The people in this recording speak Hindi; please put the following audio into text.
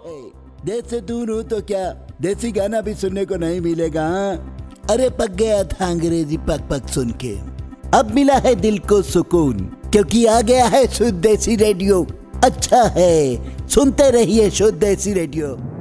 है। देश से दूर हूँ तो क्या देसी गाना भी सुनने को नहीं मिलेगा? अरे पक गया था अंग्रेजी पक पक सुन के, अब मिला है दिल को सुकून, क्योंकि आ गया है शुद्ध देसी रेडियो। अच्छा है, सुनते रहिए शुद्ध देसी रेडियो।